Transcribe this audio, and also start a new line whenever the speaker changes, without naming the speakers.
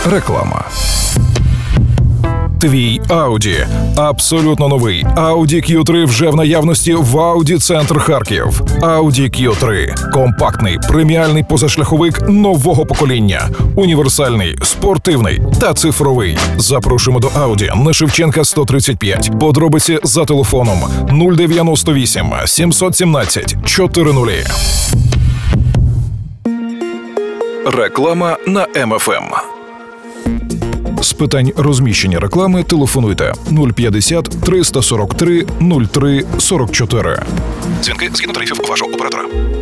Реклама. Твій Audi. Абсолютно новий Audi Q3 вже в наявності в Audi Центр Харків. Audi Q3 – компактний, преміальний позашляховик нового покоління. Універсальний, спортивний та цифровий. Запрошуємо до Audi на Шевченка 135. Подробиці за телефоном 098 717 400. Реклама на МФМ. З питань розміщення реклами телефонуйте 050 343 03 44. Дзвінки згідно тарифів вашого оператора.